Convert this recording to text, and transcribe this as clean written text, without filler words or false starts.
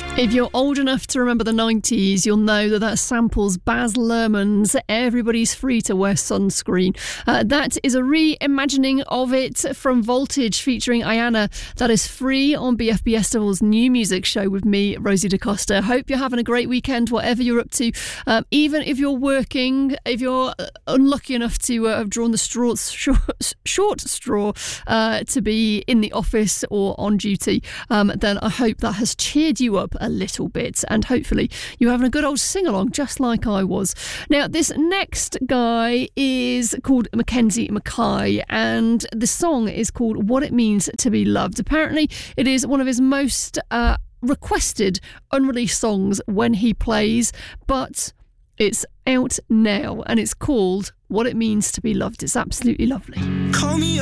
If you're old enough to remember the 90s, you'll know that samples Baz Luhrmann's Everybody's Free to Wear Sunscreen. That is a reimagining of it from Voltage featuring Ayana. That is free on BFB Estival's new music show with me, Rosie DaCosta. Hope you're having a great weekend, whatever you're up to. Even if you're working, if you're unlucky enough to have drawn the short straw to be in the office or on duty, then I hope that has cheered you up a little bit, and hopefully you're having a good old sing-along just like I was. Now, this next guy is called Mackenzie Mackay, and the song is called What It Means to Be Loved. Apparently it is one of his most requested unreleased songs when he plays, but it's out now and it's called What It Means to Be Loved. It's absolutely lovely. Call me